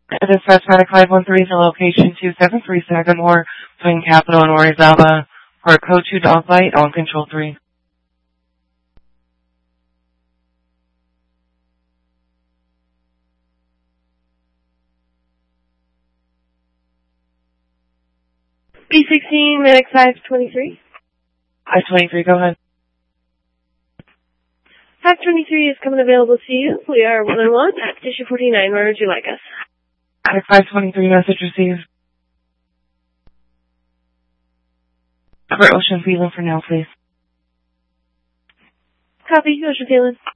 Dispatch Medic 513 to location 273 Sagamore between Capitol and Orizaba for a code 2 dog bite on control 3. B16 Medic 523. 523, go ahead. 523 is coming available to you. We are 1-on-1 at Station 49. Where would you like us? Medic 523, message received. Cover Ocean Feeling for now, please. Copy. Ocean Feeling.